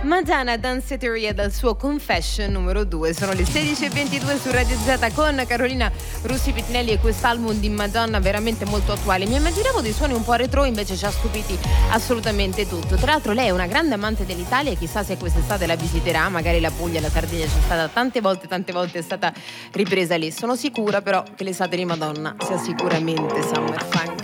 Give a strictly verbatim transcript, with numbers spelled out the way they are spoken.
Madonna Danceteria dal suo Confession numero due. Sono le sedici e ventidue su Radio Z con Carolina Russi Pittinelli e quest'album di Madonna veramente molto attuale. Mi immaginavo dei suoni un po' retro, invece ci ha stupiti assolutamente tutto. Tra l'altro lei è una grande amante dell'Italia, chissà se quest'estate la visiterà, magari la Puglia, la Sardegna, c'è stata tante volte, tante volte è stata ripresa lì. Sono sicura però che l'estate di Madonna sia sicuramente Summer Funk.